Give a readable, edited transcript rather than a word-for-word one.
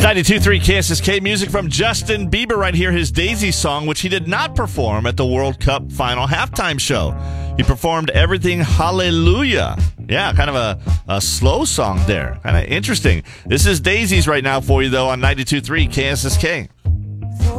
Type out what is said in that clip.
92.3 KSSK, music from Justin Bieber right here, his Daisy song, which he did not perform at the World Cup final halftime show. He performed Everything Hallelujah. Yeah, kind of a slow song there. Kind of interesting. This is Daisies right now for you, though, on 92.3 KSSK.